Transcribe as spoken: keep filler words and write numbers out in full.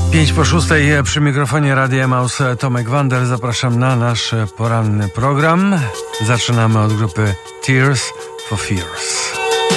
Pięć po szóstej przy mikrofonie Radia Emaus Tomek Wander. Zapraszam na nasz poranny program. Zaczynamy od grupy Tears for Fears.